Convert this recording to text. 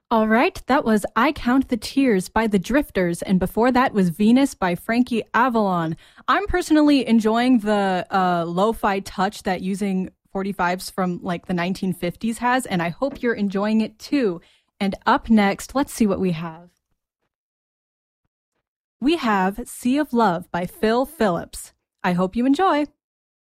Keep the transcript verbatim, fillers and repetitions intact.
All right, that was I Count the Tears by the Drifters, and before that was Venus by Frankie Avalon. I'm personally enjoying the uh, lo-fi touch that using forty-fives from like the nineteen fifties has, and I hope you're enjoying it too. And up next, let's see what we have. We have Sea of Love by Phil Phillips. I hope you enjoy.